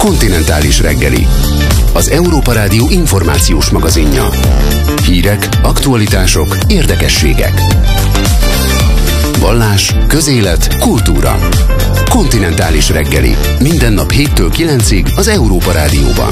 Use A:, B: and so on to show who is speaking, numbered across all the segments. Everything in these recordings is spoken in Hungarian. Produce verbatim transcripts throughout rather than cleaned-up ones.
A: Kontinentális reggeli. Az Európa Rádió információs magazinja. Hírek, aktualitások, érdekességek. Vallás, közélet, kultúra. Kontinentális reggeli. Minden nap héttől kilencig az Európa Rádióban.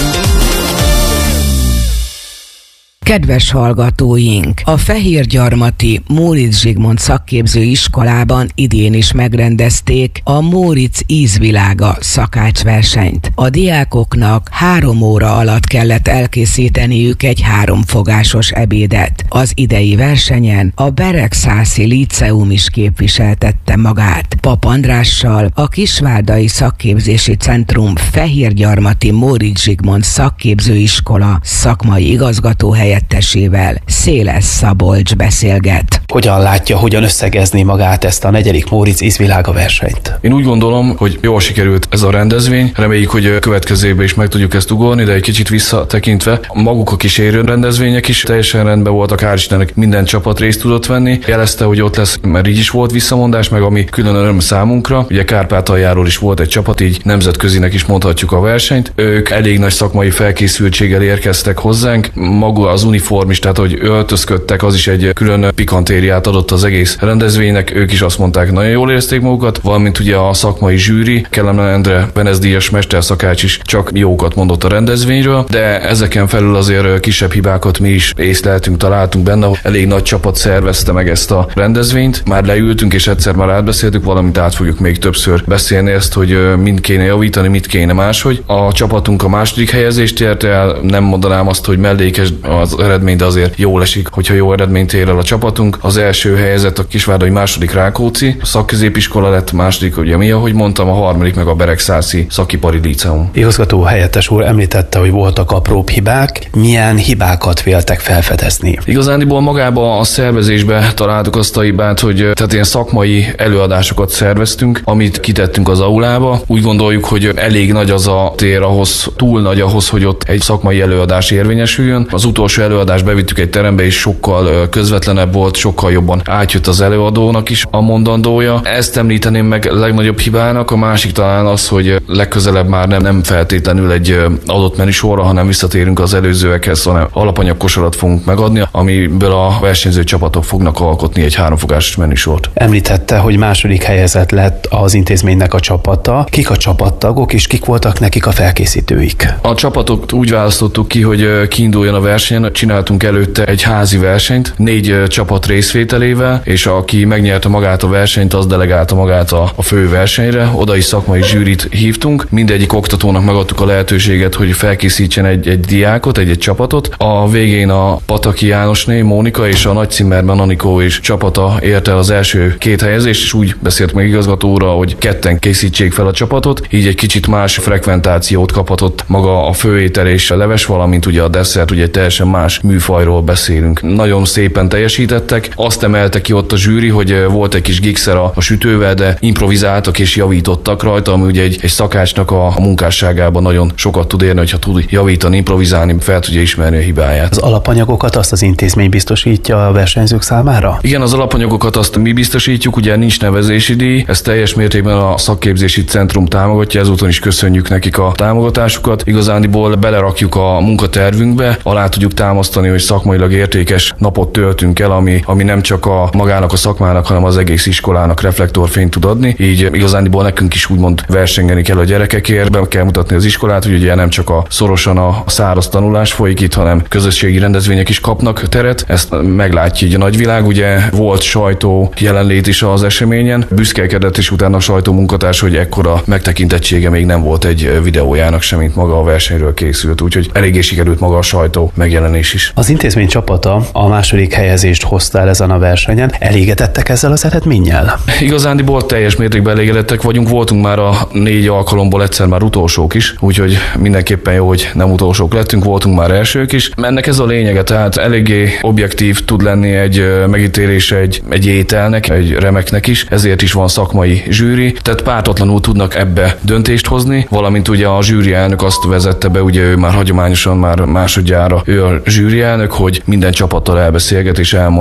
B: Kedves hallgatóink! A Fehérgyarmati Móricz Zsigmond szakképző iskolában idén is megrendezték a Móricz ízvilága szakácsversenyt. A diákoknak három óra alatt kellett elkészíteniük egy háromfogásos ebédet. Az idei versenyen a Beregszászi Líceum is képviseltette magát. Pap Andrással, a Kisvárdai Szakképzési Centrum Fehérgyarmati Móricz Zsigmond szakképzőiskola szakmai igazgatóhelye helyettesével Széles Szabolcs beszélget.
C: Hogyan látja, hogyan összegezni magát ezt a negyedik Móricz ízvilága versenyt?
D: Én úgy gondolom, hogy jól sikerült ez a rendezvény. Reméljük, hogy következő évben is meg tudjuk ezt ugorni, de egy kicsit visszatekintve, maguk a kísérő rendezvények is teljesen rendben voltak, hál' Istennek minden csapat részt tudott venni. Jelezte, hogy ott lesz, mert így is volt visszamondás, meg ami külön öröm számunkra. Ugye Kárpátaljáról is volt egy csapat, így nemzetközinek is mondhatjuk a versenyt. Ők elég nagy szakmai felkészültséggel érkeztek hozzánk. Maga az uniform is, tehát hogy öltözködtek, az is egy külön pikantériát adott az egész rendezvénynek. Ők is azt mondták, nagyon jól érezték magukat, valamint ugye a szakmai zsűri, Kellemen Endre Benez-díjas mesterszakács is csak jókat mondott a rendezvényről, de ezeken felül azért kisebb hibákat mi is észleltünk, találtunk benne. Elég nagy csapat szervezte meg ezt a rendezvényt. Már leültünk és egyszer már átbeszéltük, valamint át fogjuk még többször beszélni ezt, hogy mind kéne javítani, mit kéne máshogy. A csapatunk a második helyezést érte el, nem mondanám azt, hogy mellékes az eredmény, de azért jól esik, hogyha jó eredményt ér el a csapatunk. Az első helyezett a Kisvárdai második Rákóczi szakközépiskola lett, második ugye mi, ahogy mondtam, a harmadik meg a Beregszászi Szakipari Líceum.
C: Igazgató helyettes úr említette, hogy voltak apróbb hibák. Milyen hibákat véltek felfedezni?
D: Igazániból magába a szervezésbe találtuk azt a hibát, hogy tehát ilyen szakmai előadásokat szerveztünk, amit kitettünk az aulába. Úgy gondoljuk, hogy elég nagy az a tér ahhoz, túl nagy ahhoz, hogy ott egy szakmai előadás érvényesüljön. Az utolsó előadást bevittük egy terembe, és sokkal közvetlenebb volt, sokkal jobban átjött az előadónak is a mondandója. Ezt említeném meg legnagyobb hibának, a másik talán az, hogy legközelebb már nem, nem feltétlenül egy adott menüsorra, hanem visszatérünk az előzőekhez, hanem alapanyagkosarat fogunk megadni, amiből a versenyző csapatok fognak alkotni egy háromfogásos menüsort.
C: Említette, hogy második helyezett lett az intézménynek a csapata. Kik a csapattagok, és kik voltak nekik a felkészítőik?
D: A csapatot úgy választottuk ki, hogy kiinduljon a versenyen. Csináltunk előtte egy házi versenyt, négy csapat részvételével, és aki megnyerte magát a versenyt, az delegálta magát a, a fő versenyre. Oda is szakmai zsűrit hívtunk. Mindegyik oktatónak megadtuk a lehetőséget, hogy felkészítsen egy, egy diákot, egy, egy csapatot. A végén a Pataki Jánosné, Mónika és a Nagycimmerben Anikó és csapata érte el az első két helyezést, és úgy beszélt meg igazgatóra, hogy ketten készítsék fel a csapatot, így egy kicsit más frekventációt kaphatott maga a főétel és a leves, valamint ugye a desszert, ugye teljesen más műfajról beszélünk. Nagyon szépen teljesítettek. Azt emelte ki ott a zsűri, hogy volt egy kis gigszer a, a sütővel, de improvizáltak és javítottak rajta, ami ugye egy, egy szakácsnak a, a munkásságában nagyon sokat tud érni, hogyha tud javítani, improvizálni, fel tudja ismerni a hibáját.
C: Az alapanyagokat azt az intézmény biztosítja a versenyzők számára?
D: Igen, az alapanyagokat azt mi biztosítjuk, ugye nincs nevezési díj, ezt teljes mértékben a szakképzési centrum támogatja, ezúton is köszönjük nekik a támogatásukat. Igazániból belerakjuk a munkatervünkbe, alá tudjuk támasztani, hogy szakmailag értékes napot töltünk el, ami, ami nem csak a magának a szakmának, hanem az egész iskolának reflektorfényt tud adni. Így igazániból nekünk is úgymond versengeni kell a gyerekekért, be kell mutatni az iskolát, hogy ugye nem csak a szorosan a száraz tanulás folyik itt, hanem közösségi rendezvények is kapnak teret. Ezt meglátja így a nagyvilág. Ugye volt sajtó jelenlét is az eseményen. Büszkelkedett is utána a sajtó munkatárs, hogy ekkora megtekintettsége még nem volt egy videójának sem, mint maga a versenyről készült. Úgyhogy eléggé sikerült maga a sajtó megjelenés is.
C: Az intézmény csapata a második helyezést hozta el ezen a versenyen. Elégedettek ezzel az eredménnyel?
D: Igazándiból teljes mértékben elégedettek vagyunk. Voltunk már a négy alkalomból egyszer már utolsók is, úgyhogy mindenképpen jó, hogy nem utolsók lettünk, voltunk már elsők is. Ennek ez a lényege, tehát eléggé objektív tud lenni egy megítélése egy, egy ételnek, egy remeknek is, ezért is van szakmai zsűri, tehát pártatlanul tudnak ebbe döntést hozni, valamint ugye a zsűri elnök azt vezette be, ugye ő már hagyományosan már másodjára ő a zsűri elnök, hogy minden csapattal elbeszélget és elmondja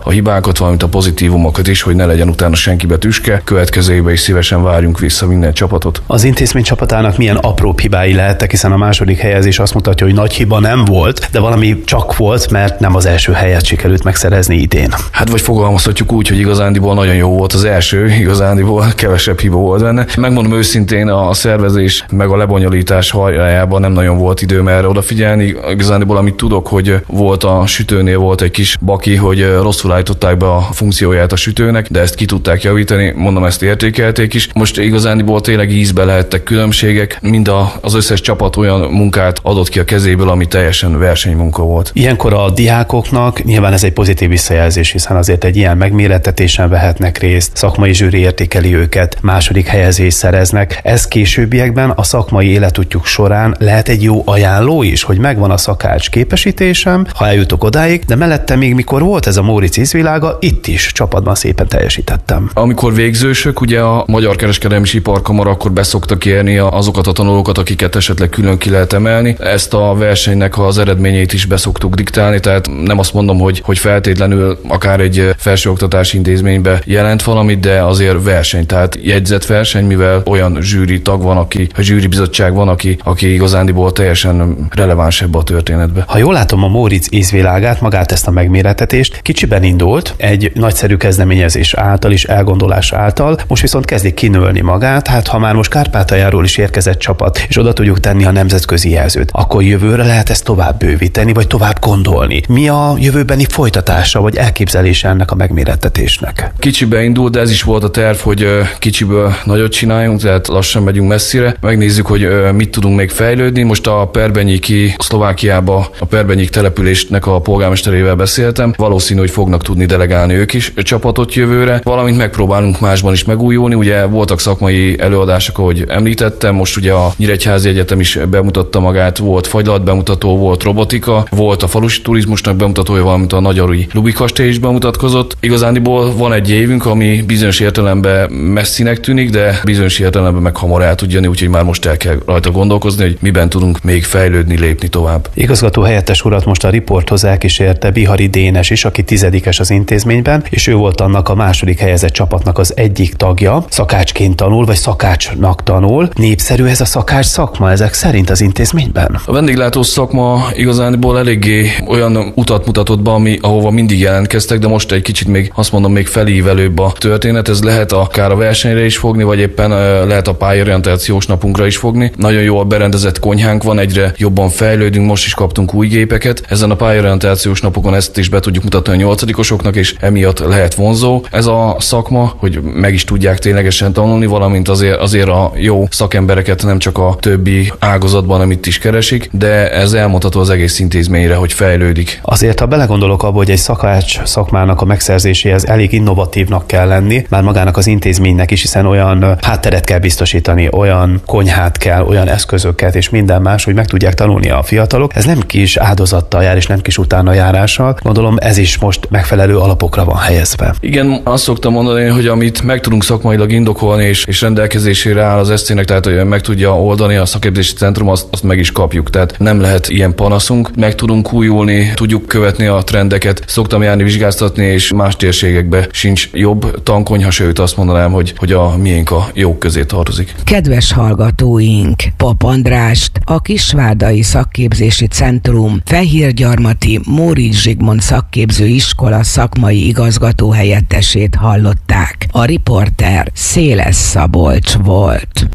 D: a hibákat, valamint a pozitívumokat is, hogy ne legyen utána senkibe tüske. Következő évben is szívesen várjunk vissza minden csapatot.
C: Az intézmény csapatának milyen apró hibái lehettek, hiszen a második helyezés azt mutatja, hogy nagy hiba nem volt, de valami csak volt, mert nem az első helyet sikerült megszerezni idén.
D: Hát vagy fogalmazhatjuk úgy, hogy igazándiból nagyon jó volt az első, igazándiból kevesebb hiba volt benne. Megmondom őszintén, a szervezés meg a lebonyolítás hajrájában nem nagyon volt időm erre odafigyelni. Igazándiból amit tudok, hogy volt a sütőnél volt egy kis baki, hogy rosszul állították be a funkcióját a sütőnek, de ezt ki tudták javítani, mondom, ezt értékelték is. Most igazándiból tényleg ízbe lehettek különbségek, mind a, az összes csapat olyan munkát adott ki a kezéből, ami teljesen versenymunka volt.
C: Ilyenkor a diákoknak nyilván ez egy pozitív visszajelzés, hiszen azért egy ilyen megmérettetésen vehetnek részt, szakmai zsűri értékeli őket, második helyezést szereznek. Ez későbbiekben a szakmai életútjuk során lehet egy jó ajánló is, hogy megvan a szakács képesítésem, ha eljutok odáig, de mellette még mikor volt ez a Móricz ízvilága, itt is csapatban szépen teljesítettem.
D: Amikor végzősök, ugye a Magyar Kereskedelmi Iparkamara akkor beszokta kérni azokat a tanulókat, akiket esetleg külön ki lehet emelni. Ezt a versenynek az eredményeit is beszoktuk diktálni, tehát nem azt mondom, hogy, hogy feltétlenül akár egy felsőoktatási intézménybe jelent valamit, de azért verseny, tehát jegyzett verseny, mivel olyan zsűri tag van, aki, a zsűri bizottság van, aki, aki igazándiból teljesen releváns ebbe a történetbe.
C: Ha jól látom a Móricz ízvilágát, magát ezt a megmérettetést, kicsiben indult, egy nagyszerű kezdeményezés által is, elgondolás által, most viszont kezdik kinőlni magát, hát ha már most Kárpátaljáról is érkezett csapat, és oda tudjuk tenni a nemzetközi jelzőt, akkor jövőre lehet ezt tovább bővíteni, vagy tovább gondolni. Mi a jövőbeni folytatása, vagy elképzelése ennek a megmérettetésnek?
D: Kicsibe indult, de ez is volt a terv, hogy kicsiből nagyot csináljunk, tehát lassan megyünk messzire. Megnézzük, hogy mit tudunk még fejlődni. Most a Perbenyiki, Szlovákiába a Perbenyik településnek a polgármesterével beszéltem. Valószínű, hogy fognak tudni delegálni ők is a csapatot jövőre, valamint megpróbálunk másban is megújulni. Ugye voltak szakmai előadások, ahogy említettem, most ugye a Nyíregyházi Egyetem is bemutatta magát, volt fagylat bemutató, volt robotika, volt a falusi turizmusnak bemutatója, valamint a Nagyarui Lubi kastély is bemutatkozott. Igazániból van egy évünk, ami bizonyos értelemben messzinek tűnik, de bizonyos értelemben meg hamar el tud jönni, úgyhogy már most el kell rajta gondolkozni, hogy miben tudunk még fejlődni, lépni tovább.
C: Igazgató helyettes urat most a riporthoz elkísérte Bihari Dénes is, aki tizedikes az intézményben, és ő volt annak a második helyezett csapatnak az egyik tagja. Szakácsként tanul, vagy szakácsnak tanul. Népszerű ez a szakács szakma ezek szerint az intézményben?
D: A vendéglátó szakma igazániból eléggé olyan utat mutatott be, ami, ahova mindig jelentkeztek, de most egy kicsit még azt mondom, még felívelőbb a történet. Ez lehet akár a versenyre is fogni, vagy éppen lehet a pályorientációs napunkra is fogni. Nagyon jó a berendezett konyhánk van, egyre jobban fejlődünk, most is kaptunk új gépeket. Ezen a pályorientációs napokon ezt is be tudjuk mutatni a nyolcadikosoknak, és emiatt lehet vonzó ez a szakma, hogy meg is tudják ténylegesen tanulni, valamint azért, azért a jó szakembereket nem csak a többi ágazatban, amit is keresik, de ez elmondható az egész intézményre, hogy fejlődik.
C: Azért, ha belegondolok abba, hogy egy szakács szakmának a megszerzéséhez elég innovatívnak kell lenni, már magának az intézménynek is, hiszen olyan hátteret kell biztosítani, olyan konyhát kell, olyan eszközöket és minden más, hogy meg tudják tanulni a fiatalok. Ez nem kis áldozattal jár, és nem kis utánajárással. Gondolom ez is most megfelelő alapokra van helyezve.
D: Igen, azt szoktam mondani, hogy amit meg tudunk szakmailag indokolni, és, és rendelkezésére áll az esztének, tehát hogy meg tudja oldani a szakképzési centrum, azt, azt meg is kapjuk. Tehát nem lehet ilyen panaszunk. Meg tudunk újulni, tudjuk követni a trendeket. Szoktam járni vizsgáztatni, és más térségekben sincs jobb tankonyha, sőt azt mondanám, hogy, hogy a miénk a jók közé tartozik.
B: Kedves hallgatóink, Pap Andrást, a Kisvárdai Szakképzési Centrum Fehérgyarmati Móricz Zsigmond Szakképző Iskola szakmai igazgató helyettesét hallották. A riporter Széles Szabolcs volt.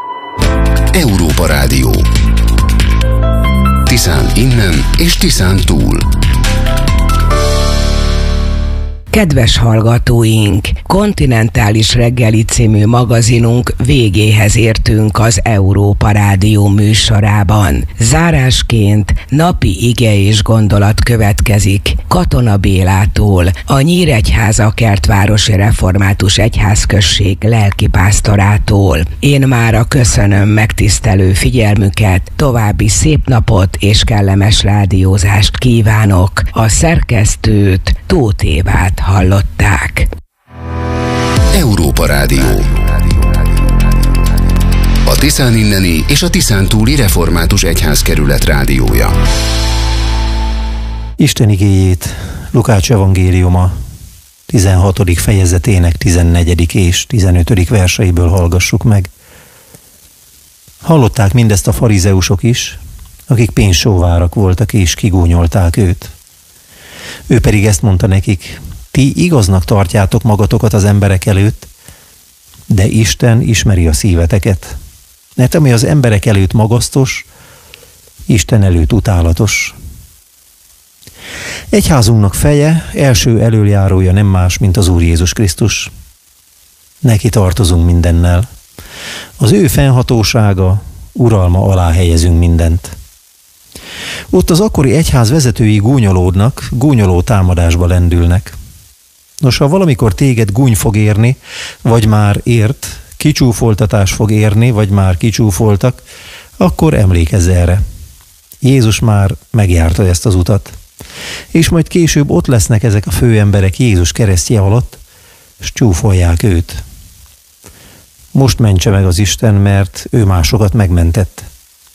A: Európa Rádió. Tiszán innen és Tiszán túl.
B: Kedves hallgatóink, Kontinentális reggeli című magazinunk végéhez értünk az Európa Rádió műsorában. Zárásként napi ige és gondolat következik Katona Bélától, a Nyíregyháza Kertvárosi Református Egyházközség lelkipásztorától. Én mára köszönöm megtisztelő figyelmüket, további szép napot és kellemes rádiózást kívánok. A szerkesztőt, Tóth Évát hallották.
A: Európa Rádió. A Tiszán inneni és a Tiszán túli Református Egyházkerület rádiója.
E: Isten igéjét, Lukács evangéliuma, tizenhatodik fejezetének tizennegyedik és tizenötödik verseiből hallgassuk meg. Hallották mindezt a farizeusok is, akik pénzsóvárak voltak és kigúnyolták őt. Ő pedig ezt mondta nekik: ti igaznak tartjátok magatokat az emberek előtt, de Isten ismeri a szíveteket. Mert ami az emberek előtt magasztos, Isten előtt utálatos. Egyházunknak feje, első elöljárója nem más, mint az Úr Jézus Krisztus. Neki tartozunk mindennel. Az ő fennhatósága, uralma alá helyezünk mindent. Ott az akkori egyház vezetői gúnyolódnak, gúnyoló támadásba lendülnek. Nos, ha valamikor téged gúny fog érni, vagy már ért, kicsúfoltatás fog érni, vagy már kicsúfoltak, akkor emlékezz erre. Jézus már megjárta ezt az utat. És majd később ott lesznek ezek a főemberek Jézus keresztje alatt, s csúfolják őt. Most mentse meg az Isten, mert ő másokat megmentett.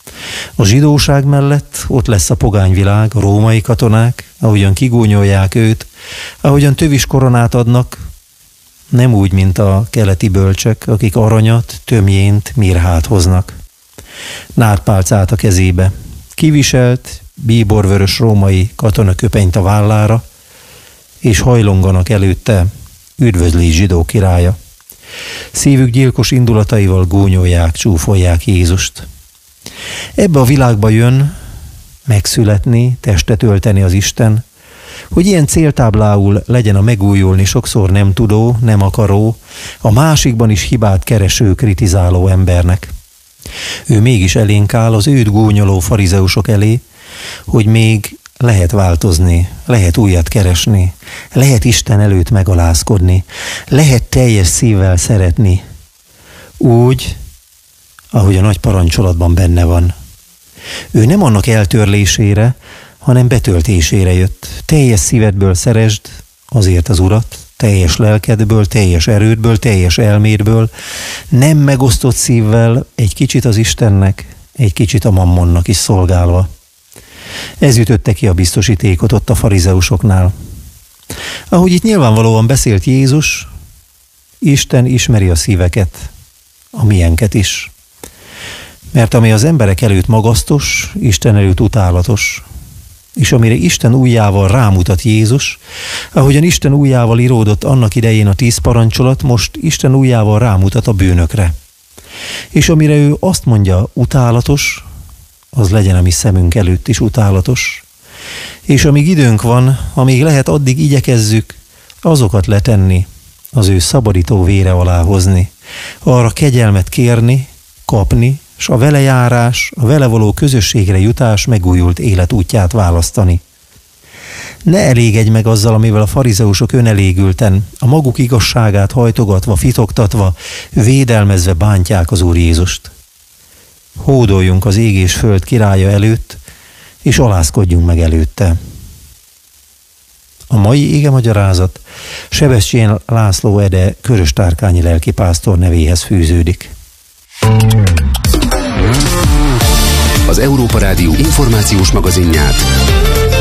E: A zsidóság mellett ott lesz a pogányvilág, a római katonák, ahogyan kigúnyolják őt, ahogyan tövis koronát adnak, nem úgy, mint a keleti bölcsek, akik aranyat, tömjént, mirhát hoznak. Nádpálcát a kezébe, kiviselt, bíborvörös római katonaköpenyt a vállára, és hajlonganak előtte: üdvözli zsidó királya. Szívük gyilkos indulataival gúnyolják, csúfolják Jézust. Ebbe a világba jön megszületni, testet ölteni az Isten, hogy ilyen céltáblául legyen a megújulni sokszor nem tudó, nem akaró, a másikban is hibát kereső, kritizáló embernek. Ő mégis elénk áll az őt gúnyoló farizeusok elé, hogy még lehet változni, lehet újat keresni, lehet Isten előtt megalázkodni, lehet teljes szívvel szeretni, úgy, ahogy a nagy parancsolatban benne van. Ő nem annak eltörlésére, hanem betöltésére jött. Teljes szívedből szeresd azért az Urat, teljes lelkedből, teljes erődből, teljes elmédből, nem megosztott szívvel, egy kicsit az Istennek, egy kicsit a mammonnak is szolgálva. Ez ütötte ki a biztosítékot ott a farizeusoknál. Ahogy itt nyilvánvalóan beszélt Jézus, Isten ismeri a szíveket, a miénket is. Mert ami az emberek előtt magasztos, Isten előtt utálatos. És amire Isten ujjával rámutat Jézus, ahogyan Isten ujjával íródott annak idején a tíz parancsolat, most Isten ujjával rámutat a bűnökre. És amire ő azt mondja utálatos, az legyen a mi szemünk előtt is utálatos. És amíg időnk van, amíg lehet, addig igyekezzük azokat letenni, az ő szabadító vére alá hozni, arra kegyelmet kérni, kapni, s a vele járás, a vele való közösségre jutás megújult életútját választani. Ne elégedj meg azzal, amivel a farizeusok önelégülten, a maguk igazságát hajtogatva, fitoktatva, védelmezve bántják az Úr Jézust. Hódoljunk az ég és föld királya előtt, és alázkodjunk meg előtte. A mai igemagyarázat Sebestyén László Ede köröstárkányi lelkipásztor nevéhez fűződik.
A: Az Európa Rádió információs magazinját